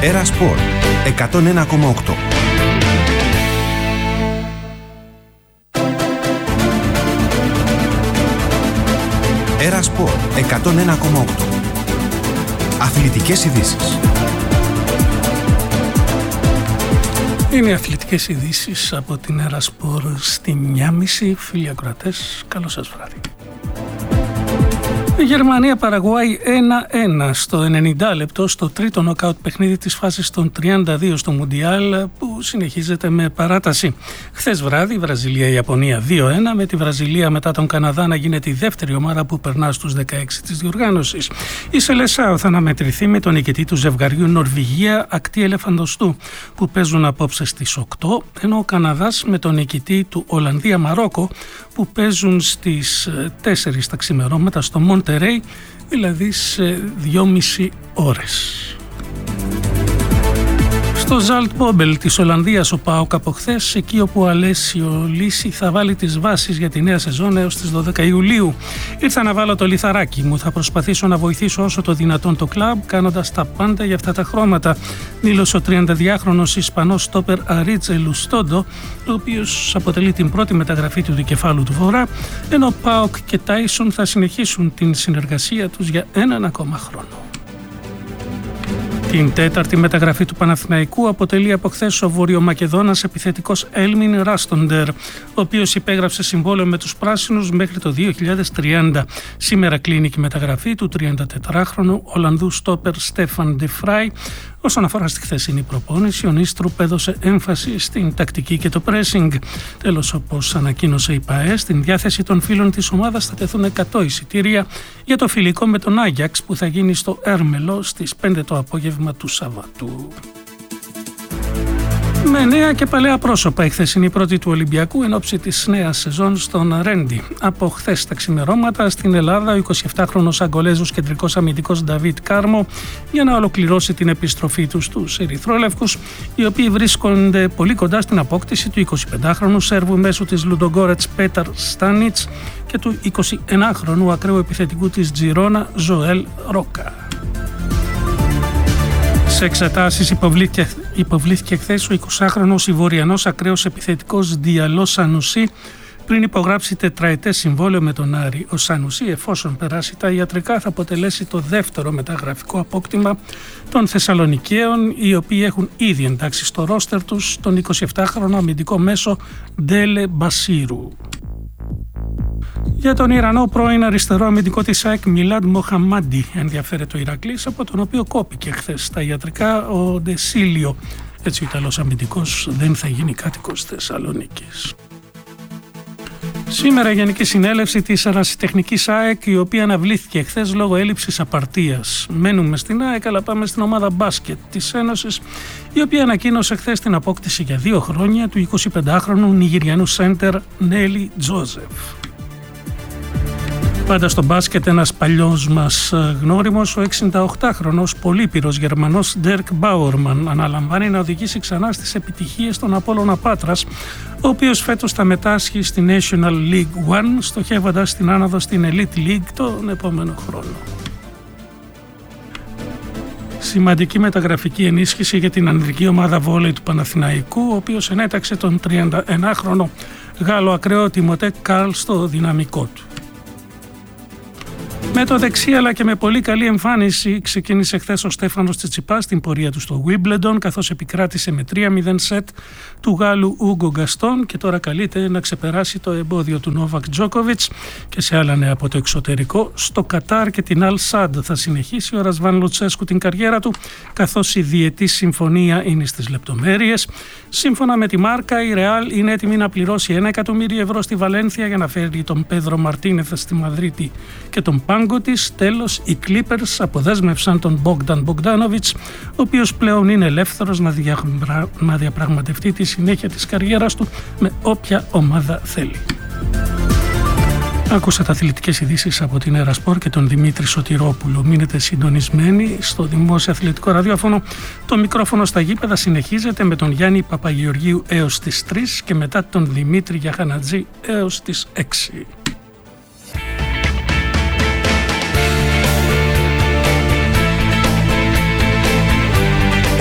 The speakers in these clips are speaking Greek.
Έρα Σπορ 101,8. Έρα Σπορ 101,8. Αθλητικές ειδήσεις. Είναι οι αθλητικές ειδήσεις από την Έρα Σπορ στη 1:30. Φίλοι ακροατές, καλό σας βράδυ. Η Γερμανία-Παραγουάη 1-1 στο 90 λεπτό στο τρίτο νοκάουτ παιχνίδι της φάσης των 32 στο Μουντιάλ, που συνεχίζεται με παράταση. Χθες βράδυ Βραζιλία-Ιαπωνία 2-1, με τη Βραζιλία μετά τον Καναδά να γίνεται η δεύτερη ομάδα που περνά στους 16 της διοργάνωσης. Η Σελεσάο θα αναμετρηθεί με τον νικητή του ζευγαριού Νορβηγία-Ακτή Ελεφαντοστού, που παίζουν απόψε στις 8, ενώ ο Καναδάς με τον νικητή του Ολλανδία-Μαρόκο, που παίζουν στις 4 τα ξημερώματα στο Μοντερέι, δηλαδή σε 2,5 ώρες. Στο Ζαλτ Μπόμπελ της Ολλανδίας ο ΠΑΟΚ από χθες, εκεί όπου ο Αλέσιο Λύση θα βάλει τις βάσεις για τη νέα σεζόν έως τις 12 Ιουλίου. Ήρθα να βάλω το λιθαράκι μου, θα προσπαθήσω να βοηθήσω όσο το δυνατόν το κλαμπ, κάνοντας τα πάντα για αυτά τα χρώματα, δήλωσε ο 32χρονος Ισπανός στόπερ Αρίτζε Λουστόντο, ο οποίος αποτελεί την πρώτη μεταγραφή του δικεφάλου του Βορρά, ενώ ΠΑΟΚ και Τάισον θα συνεχίσουν την συνεργασία τους για έναν ακόμα χρόνο. Την τέταρτη μεταγραφή του Παναθηναϊκού αποτελεί από χθες ο Βορειομακεδόνας επιθετικός Έλμιν Ράστοντερ, ο οποίος υπέγραψε συμβόλαιο με τους πράσινους μέχρι το 2030. Σήμερα κλείνει και η μεταγραφή του 34χρονου Ολλανδού στόπερ Στέφαν ντε Φράι. Όσον αφορά στη χθεσινή προπόνηση, ο Νίστρουπ έδωσε έμφαση στην τακτική και το pressing. Τέλος, όπως ανακοίνωσε η ΠΑΕ, στην διάθεση των φίλων της ομάδας θα τεθούν 100 εισιτήρια για το φιλικό με τον Άγιαξ, που θα γίνει στο Έρμελο στις 5 το απόγευμα του Σαββάτου. Με νέα και παλαιά πρόσωπα η χθεσινή πρώτη του Ολυμπιακού εν ώψη της νέας σεζόν στον Ρέντι. Από χθες τα ξημερώματα στην Ελλάδα, ο 27χρονος Αγκολέζος κεντρικός αμυντικός Νταβίτ Κάρμο για να ολοκληρώσει την επιστροφή του στους ερυθρόλευκους, οι οποίοι βρίσκονται πολύ κοντά στην απόκτηση του 25χρονου Σέρβου μέσου της Λουντογκόρετς Πέταρ Στάνιτς και του 21χρονου ακραίου επιθετικού της Τζιρόνα Ζωέλ Ρόκα. Σε εξετάσεις υποβλήθηκε χθες ο 20χρονος Ιβοριανός ακραίος επιθετικός Διαλό Σανουσί πριν υπογράψει τετραετές συμβόλαιο με τον Άρη. Ο Σανουσί, εφόσον περάσει τα ιατρικά, θα αποτελέσει το δεύτερο μεταγραφικό απόκτημα των Θεσσαλονικαίων, οι οποίοι έχουν ήδη εντάξει στο ρόστερ τους τον 27χρονο αμυντικό μέσο Ντέλε Μπασίρου. Για τον Ιρανό πρώην αριστερό αμυντικό της ΑΕΚ Μιλάντ Μοχαμάντι ενδιαφέρεται ο Ηρακλής, από τον οποίο κόπηκε χθες στα ιατρικά ο Ντεσίλιο. Έτσι ο Ιταλός αμυντικός δεν θα γίνει κάτοικος Θεσσαλονίκης. Σήμερα η Γενική Συνέλευση της Ερασιτεχνικής ΑΕΚ, η οποία αναβλήθηκε χθες λόγω έλλειψης απαρτίας. Μένουμε στην ΑΕΚ, αλλά πάμε στην ομάδα μπάσκετ της Ένωσης, η οποία ανακοίνωσε χθες την απόκτηση για 2 χρόνια του 25χρονου Νιγηριανού σέντερ Νέλι Τζόζεφ. Πάντα στο μπάσκετ, ένας παλιός μας γνώριμος, ο 68χρονος πολύπειρος Γερμανός Ντέρκ Μπάουρμαν, αναλαμβάνει να οδηγήσει ξανά στις επιτυχίες των Απόλλωνα Πάτρας, ο οποίος φέτος θα μετάσχει στη National League One, στοχεύοντας την άνοδο στην Elite League τον επόμενο χρόνο. Σημαντική μεταγραφική ενίσχυση για την ανδρική ομάδα βόλεϊ του Παναθηναϊκού, ο οποίος ενέταξε τον 31χρονο Γάλλο ακραίο Τιμωτέ Καρλ στο δυναμικό του. Με το δεξί αλλά και με πολύ καλή εμφάνιση ξεκίνησε χθες ο Στέφανος Τσιτσιπάς στην πορεία του στο Wimbledon, καθώς επικράτησε με 3-0 σετ του Γάλλου Ούγκο Γκαστόν και τώρα καλείται να ξεπεράσει το εμπόδιο του Νόβακ Τζόκοβιτς. Και σε άλλα νέα από το εξωτερικό, στο Κατάρ και την Αλ Σαντ θα συνεχίσει ο Ρασβάν Λουτσέσκου την καριέρα του, καθώς η διετή συμφωνία είναι στις λεπτομέρειες. Σύμφωνα με τη Μάρκα, η Ρεάλ είναι έτοιμη να πληρώσει 1 εκατομμύριο ευρώ στη Βαλένθια για να φέρει τον Πέδρο Μαρτίνεθ στη Μαδρίτη και τον πάγκο της. Τέλος, οι Clippers αποδέσμευσαν τον Μπόγκταν Μπογκδάνοβιτς, ο οποίος πλέον είναι ελεύθερος να διαπραγματευτεί τη συνέχεια της καριέρας του με όποια ομάδα θέλει. Άκουσα τα αθλητικές ειδήσεις από την Έρα Σπορ και τον Δημήτρη Σωτηρόπουλο. Μείνετε συντονισμένοι στο Δημόσιο Αθλητικό Ραδιόφωνο. Το μικρόφωνο στα γήπεδα συνεχίζεται με τον Γιάννη Παπαγεωργίου έως τις 3 και μετά τον Δημήτρη Γιαχανατζή έως τις 6.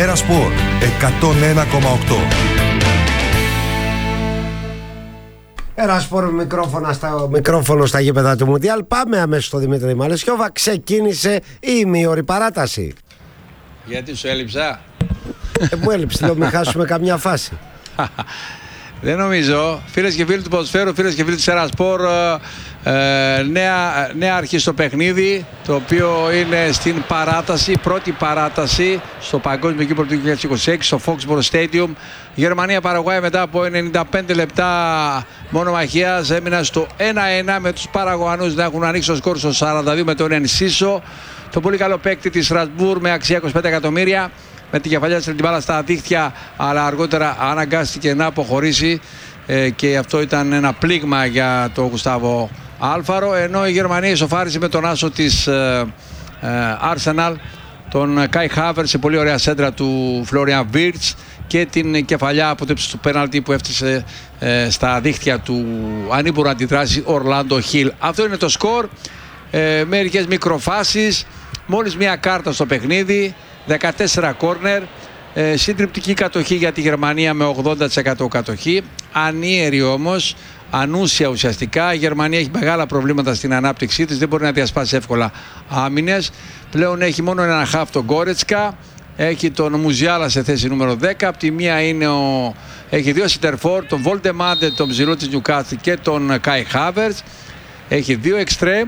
Ερασπορ 101,8. Ερασπορ μικρόφωνο στα γήπεδα του Μουντιάλ. Πάμε αμέσως στο Δημήτρη Μαλαισιόβα. Ξεκίνησε η ημίωρη παράταση. Γιατί σου έλειψα? Μου έλειψε, λέω μην χάσουμε καμιά φάση. Δεν νομίζω. Φίλες και φίλοι του ποδοσφαίρου, φίλες και φίλοι της Ερασπορ, νέα αρχή στο παιχνίδι, το οποίο είναι στην παράταση, πρώτη παράταση στο Παγκόσμιο Κύπελλο του 2026 στο Foxborough Stadium. Γερμανία-Παραγουάη μετά από 95 λεπτά μονομαχίας έμεινα στο 1-1 με τους Παραγουανούς να έχουν ανοίξει το σκορ στο 42 με τον Ενσίσο. Το πολύ καλό παίκτη της Στρασβούρ με αξία 25 εκατομμύρια. Με την κεφαλιά της την μπάλα στα δίχτυα, αλλά αργότερα αναγκάστηκε να αποχωρήσει και αυτό ήταν ένα πλήγμα για τον Γουστάβο Άλφαρο, ενώ η Γερμανία ισοφάρισε με τον άσο της Arsenal, τον Κάι Χάβερ, σε πολύ ωραία σέντρα του Φλόριαν Βίρτς και την κεφαλιά αποτέψη του πέναλτι που έφτασε στα δίχτυα του ανήμπορου αντιδράση Ορλάντο Χιλ. Αυτό είναι το σκορ, μερικές μικροφάσεις, μόλις μία κάρτα στο παιχνίδι, 14 κόρνερ, συντριπτική κατοχή για τη Γερμανία με 80% κατοχή, ανίερη όμως, ανούσια ουσιαστικά. Η Γερμανία έχει μεγάλα προβλήματα στην ανάπτυξή της, δεν μπορεί να διασπάσει εύκολα άμυνες. Πλέον έχει μόνο έναν χαφ τον Γκόρετσκα, έχει τον Μουζιάλα σε θέση νούμερο 10. Από τη μία έχει δύο σεντερφόρ, τον Βολτεμάντε, τον ψηλό της Νιουκάστλ και τον Κάι Χάβερτς. Έχει δύο εξτρέμ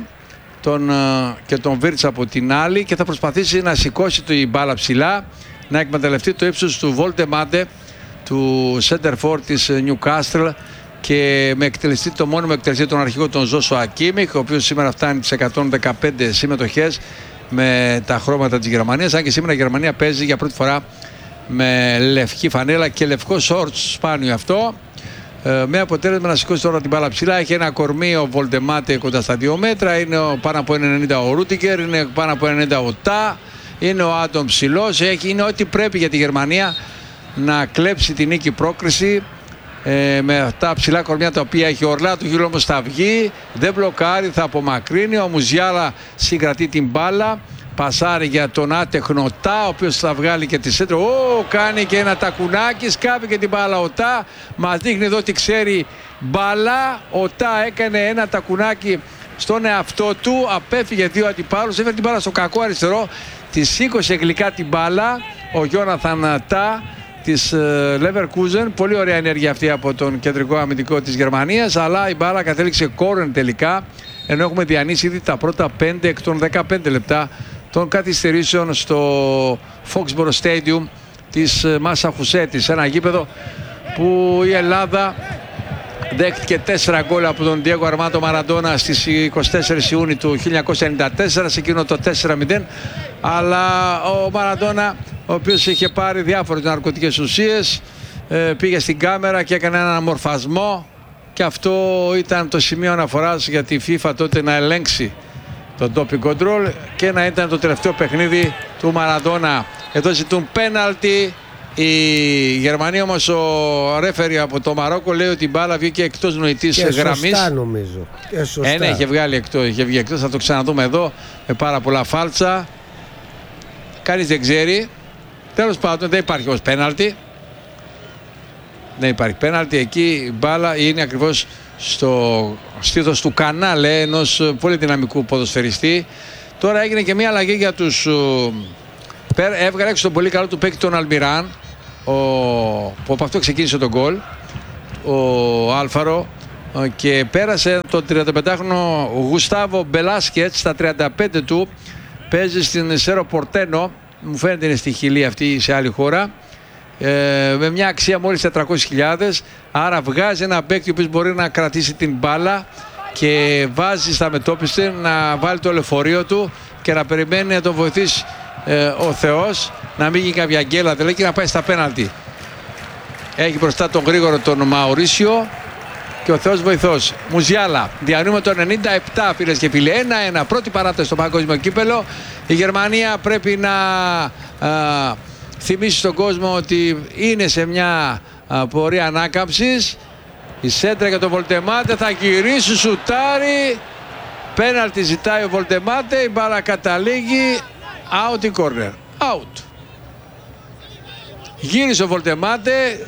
και τον Βίρτς από την άλλη και θα προσπαθήσει να σηκώσει την μπάλα ψηλά, να εκμεταλλευτεί το ύψος του Βολτεμάντε, του σέντερφορ της Νιουκάστλ, και με εκτελεστή το μόνιμο εκτελεστή τον αρχηγό τον Ζόσουα Κίμιχ, ο οποίος σήμερα φτάνει τις 115 συμμετοχές με τα χρώματα της Γερμανίας, αν και σήμερα η Γερμανία παίζει για πρώτη φορά με λευκή φανέλα και λευκό σόρτ, σπάνιο αυτό, με αποτέλεσμα να σηκώσει τώρα την μπάλα ψηλά. Έχει ένα κορμί ο Βολτεμάτε κοντά στα 2 μέτρα, είναι πάνω από 1,90 ο Ρούτικερ, είναι πάνω από 1,90 ο Τά, είναι ο Άντων ψηλός, είναι ό,τι πρέπει για τη Γερμανία να κλέψει την νίκη πρόκριση, με αυτά ψηλά κορμιά τα οποία έχει ο Ορλάντο Χιλ, όμως θα βγει, δεν μπλοκάρει, θα απομακρύνει. Ο Μουζιάλα συγκρατεί την μπάλα, πασάρει για τον άτεχνο Τά, ο οποίος θα βγάλει και τη σέντρα. Κάνει και ένα τακουνάκι, σκάβει και την μπάλα ο Τά, μας δείχνει εδώ ότι ξέρει μπάλα. Ο Τά έκανε ένα τακουνάκι στον εαυτό του, απέφυγε δύο αντιπάλους, έφερε την μπάλα στο κακό αριστερό, τη σήκωσε γλυκά την μπάλα ο Γιόναθαν Τά της Leverkusen. Πολύ ωραία ενέργεια αυτή από τον κεντρικό αμυντικό της Γερμανίας, αλλά η μπάλα κατέληξε κόρνερ τελικά, ενώ έχουμε διανύσει ήδη τα πρώτα 5 εκ των 15 λεπτά των καθυστερήσεων στο Foxborough Stadium της Μασαχουσέτης, ένα γήπεδο που η Ελλάδα δέχτηκε 4 γκολ από τον Ντιέγκο Αρμάντο Μαραντόνα στις 24 Ιούνιου του 1994, σε εκείνο το 4-0, αλλά ο Μαραντόνα, ο οποίος είχε πάρει διάφορες ναρκωτικές ουσίες, πήγε στην κάμερα και έκανε έναν μορφασμό, και αυτό ήταν το σημείο αναφοράς για τη FIFA τότε να ελέγξει το doping control και να ήταν το τελευταίο παιχνίδι του Μαραντόνα. Εδώ ζητούν πέναλτι η Γερμανία, όμως ο ρέφερι από το Μαρόκο λέει ότι η μπάλα βγήκε εκτός νοητής γραμμής. Σωστά νομίζω. Ναι, είχε βγει εκτός, θα το ξαναδούμε εδώ με πάρα πολλά φάλτσα. Κανείς δεν ξέρει. Τέλος πάντων, δεν υπάρχει όμως πέναλτι. Δεν υπάρχει πέναλτι. Εκεί η μπάλα είναι ακριβώς στο στήθος του Κανάλε, ενός πολύ δυναμικού ποδοσφαιριστή. Τώρα έγινε και μια αλλαγή για τους... Έβγαλε έξω τον πολύ καλό του παίκτη τον Αλμιράν, που από αυτό ξεκίνησε τον γκολ, ο Άλφαρο, και πέρασε τον 35χρονο Γουστάβο Μπελάσκετς στα 35 του. Παίζει στην Σέρο Πορτένο, μου φαίνεται είναι στη Χιλή αυτή, σε άλλη χώρα, με μια αξία μόλις 400.000, άρα βγάζει ένα παίκτη ο οποίος μπορεί να κρατήσει την μπάλα και βάζει στα μετώπιση να βάλει το λεωφορείο του και να περιμένει να τον βοηθήσει ο Θεός, να μην γίνει κάποια γκέλα δηλαδή και να πάει στα πέναλτι. Έχει μπροστά τον γρήγορο τον Μαουρίσιο και ο Θεός βοηθός. Μουζιάλα, διανύουμε το 97 φίλες και φίλοι, 1-1, πρώτη παράταση στο παγκόσμιο κύπελλο. Η Γερμανία πρέπει να θυμίσει στον κόσμο ότι είναι σε μια πορεία ανάκαμψης. Η σέντρα για τον Βολτεμάτε, θα γυρίσει, σουτάρει, πέναλτι ζητάει ο Βολτεμάτε, η μπάλα καταλήγει, out ή corner, out. Γύρισε ο Βολτεμάτε,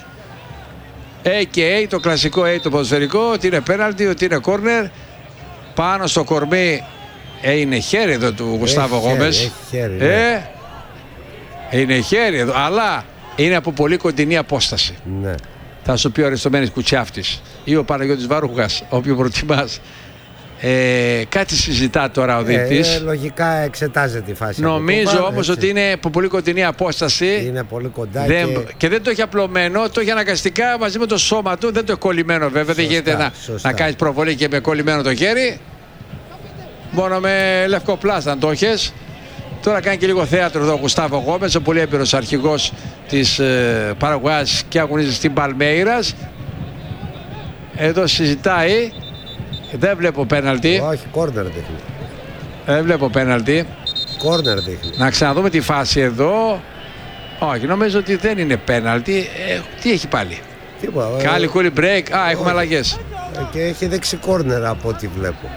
A&A, το κλασικό A, το ποδοσφαιρικό, ότι είναι πέναλτι, ότι είναι κόρνερ. Πάνω στο κορμί είναι χέρι εδώ του Γουστάβο Γόμες. Είναι χέρι εδώ, αλλά είναι από πολύ κοντινή απόσταση. Ναι. Θα σου πει ο Αριστομένης Κουτσιάφτης ή ο Παναγιώτης Βαρούχας, όποιο προτιμάς. Κάτι συζητά τώρα ο διαιτητής. Λογικά εξετάζεται η φάση. Νομίζω όμως ότι είναι από πολύ κοντινή απόσταση. Είναι πολύ κοντά και δεν το έχει απλωμένο, το έχει αναγκαστικά μαζί με το σώμα του. Δεν το έχει κολλημένο βέβαια. Δεν γίνεται να κάνεις προβολή και με κολλημένο το χέρι. Μόνο με λευκό πλάστα αν το έχεις. Τώρα κάνει και λίγο θέατρο εδώ ο Γουστάβο Γόμες, ο πολύ έμπειρος αρχηγός της Παραγουάς και αγωνίζεται στην Παλμέιρας. Εδώ συζητάει. Δεν βλέπω πέναλτι. Όχι, κόρνερ δείχνει. Δεν βλέπω πέναλτι. Κόρνερ δείχνει. Να ξαναδούμε τη φάση εδώ. Όχι, νομίζω ότι δεν είναι πέναλτι. Τι έχει πάλι? Κάλι κούλι break. Έχουμε αλλαγές. Και έχει δεξί κόρνερ από ό,τι βλέπω.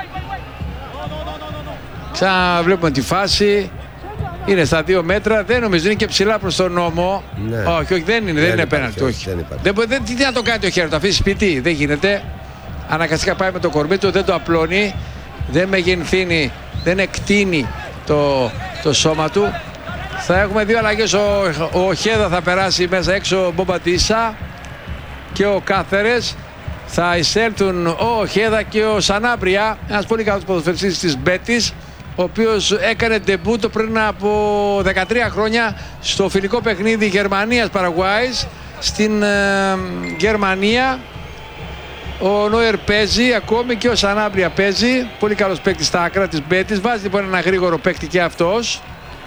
Ξαναβλέπουμε τη φάση. Είναι στα 2 μέτρα. Δεν νομίζω, είναι και ψηλά προς τον νόμο. Ναι. Όχι, δεν είναι πέναλτι. Τι να το κάνει το χέρι, το αφήσει σπίτι. Δεν γίνεται. Αναγκαστικά πάει με το κορμί του, δεν το απλώνει, δεν μεγενθύνει, δεν εκτείνει το σώμα του. Θα έχουμε 2 αλλαγές. Ο Χέδα θα περάσει μέσα έξω, ο Μπομπαντίσα και ο Κάθερες. Θα εισέλθουν ο Χέδα και ο Σανάμπρια, ένας πολύ καλός ποδοσφαιριστής της Μπέτης, ο οποίος έκανε ντεμπούτο πριν από 13 χρόνια στο φιλικό παιχνίδι Γερμανίας-Παραγουάης στην Γερμανία. Ο Νόερ παίζει, ακόμη και ο Σανάμπρια παίζει. Πολύ καλός παίκτης στα άκρα της Μπέτης. Βάζει λοιπόν ένα γρήγορο παίκτη και αυτός.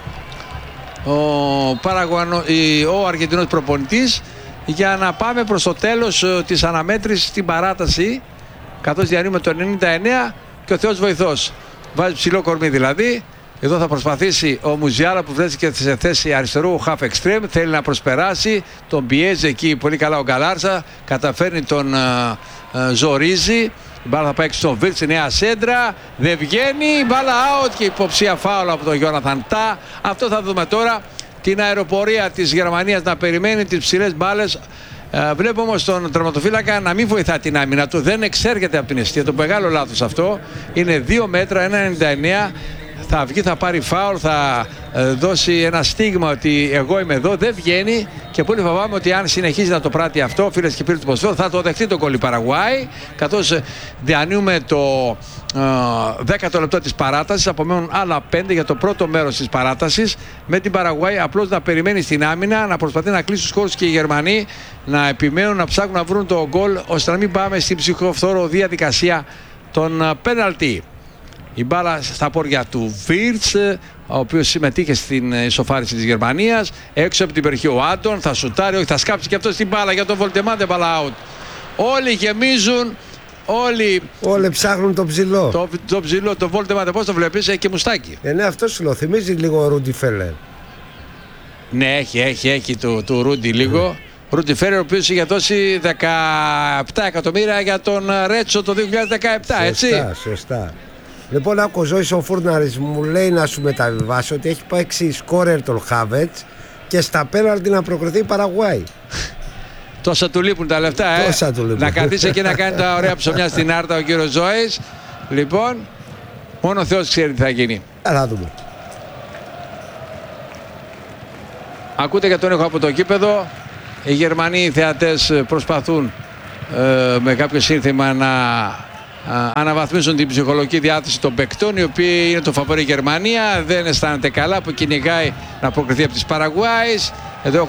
Ο Αργεντινός προπονητής. Για να πάμε προς το τέλος της αναμέτρησης στην παράταση. Καθώς διανύουμε το 99 και ο Θεός βοηθός. Βάζει ψηλό κορμί δηλαδή. Εδώ θα προσπαθήσει ο Μουζιάλα που βρίσκεται σε θέση αριστερού half extreme. Θέλει να προσπεράσει. Τον πιέζει εκεί πολύ καλά ο Γκαλάρσα. Καταφέρνει τον ζορίζει. Η μπάλα θα πάει στον Βίρτς, νέα σέντρα. Δεν βγαίνει. Η μπάλα out και υποψία φάουλ από τον Γιόναθαν Τά. Αυτό θα δούμε τώρα. Την αεροπορία της Γερμανίας να περιμένει τις ψηλές μπάλες. Βλέπω όμως τον τερματοφύλακα να μην βοηθά την άμυνα του. Δεν εξέρχεται από την αιστεία. Το μεγάλο λάθος αυτό. Είναι 2 μέτρα, 1,99. Θα βγει, θα πάρει φάουλ, θα δώσει ένα στίγμα ότι εγώ είμαι εδώ, δεν βγαίνει και πολύ φοβάμαι ότι αν συνεχίζει να το πράττει αυτό, φίλες και φίλοι του ποδοσφαίρου, θα το δεχτεί το γκολ η Παραγουάη, καθώς διανύουμε το 10ο λεπτό της παράτασης, απομένουν άλλα 5 για το πρώτο μέρος της παράτασης, με την Παραγουάη απλώς να περιμένει στην άμυνα, να προσπαθεί να κλείσει τους χώρους και οι Γερμανοί να επιμένουν, να ψάχνουν να βρουν το γκολ, ώστε να μην πάμε στην ψυχοφθόρο διαδικασία των πέναλτι. Η μπάλα στα πόδια του Βίρτς, ο οποίος συμμετείχε στην ισοφάριση της Γερμανίας. Έξω από την περιοχή ο Άντων, θα σουτάρει, όχι, θα σκάψει και αυτό την μπάλα για τον Βολτεμάτε, μπάλα out. Όλοι γεμίζουν, όλοι ψάχνουν το ψηλό. Το ψηλό, το Βολτεμάτε, πώς το βλέπεις, έχει και μουστάκι. Ναι, αυτό σου λέω, θυμίζει λίγο ο Ρούντι Φέλερ. Ναι, έχει του Ρούντι λίγο. Ρούντι Φέλερ, ο οποίος είχε δώσει 17 εκατομμύρια για τον Ρέτσο το 2017, έτσι. Σωστά. Λοιπόν, άκου ο Ζώης ο Φούρναρης μου λέει να σου μεταβιβάσει ότι έχει παίξει σκόρερ τον Χάβετς και στα πέναλτι να προκριθεί η Παραγουάη. Τόσα του λείπουν τα λεφτά, Τόσα του λείπουν. Να καθίσει και να κάνει τα ωραία ψωμιά στην Άρτα ο κύριος Ζώης. Λοιπόν, μόνο ο Θεός ξέρει τι θα γίνει. Θα δούμε. Ακούτε για τον ήχο από το κήπεδο. Οι Γερμανοί θεατές προσπαθούν με κάποιο σύνθημα να αναβαθμίσουν την ψυχολογική διάθεση των παικτών, οι οποίοι είναι το φαβορί Γερμανία. Δεν αισθάνεται καλά που κυνηγάει να προκριθεί από τις Παραγουάης.